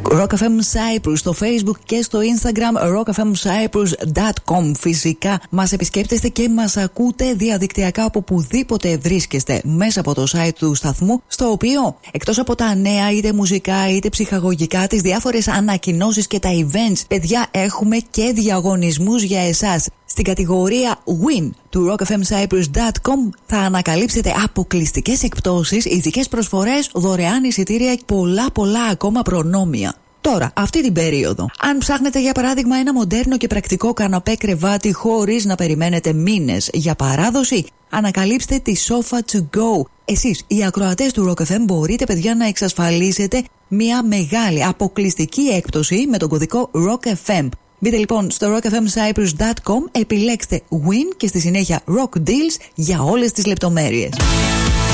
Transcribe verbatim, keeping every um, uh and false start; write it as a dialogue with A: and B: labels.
A: Rock εφ εμ Cyprus στο Facebook και στο Instagram rock εφ εμ cyprus dot com. Φυσικά μας επισκέπτεστε και μας ακούτε διαδικτυακά από οπουδήποτε βρίσκεστε μέσα από το site του σταθμού, στο οποίο εκτός από τα νέα είτε μουσικά είτε ψυχαγωγικά, τις διάφορες ανακοινώσεις και τα events, παιδιά, έχουμε και διαγωνισμούς για εσάς. Στην κατηγορία Win του rock εφ εμ cyprus dot com θα ανακαλύψετε αποκλειστικές εκπτώσεις, ειδικές προσφορές, δωρεάν εισιτήρια και πολλά πολλά ακόμα προνόμια. Τώρα, αυτή την περίοδο, αν ψάχνετε για παράδειγμα ένα μοντέρνο και πρακτικό καναπέ κρεβάτι χωρίς να περιμένετε μήνες για παράδοση, ανακαλύψτε τη Sofa to Go. Εσείς, οι ακροατές του Rock εφ εμ, μπορείτε, παιδιά, να εξασφαλίσετε μια μεγάλη αποκλειστική έκπτωση με τον κωδικό rock εφ εμ. Μπείτε λοιπόν στο rock εφ εμ cyprus dot com, επιλέξτε Win και στη συνέχεια Rock Deals για όλες τις λεπτομέρειες.